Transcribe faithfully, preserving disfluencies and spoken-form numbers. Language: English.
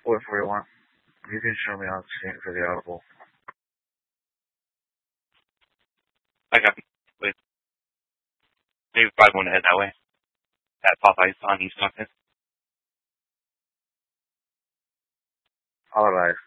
What forty-one? You can show me on the screen for the audible. I got wait. Maybe probably want to head that way. At Popeyes on East Stockton. All right.